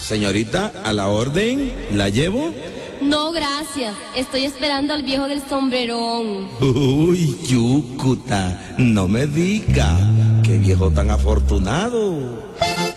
Señorita, a la orden, ¿la llevo? No, gracias. Estoy esperando al viejo del sombrerón. Uy, Yúcuta, no me diga. Qué viejo tan afortunado.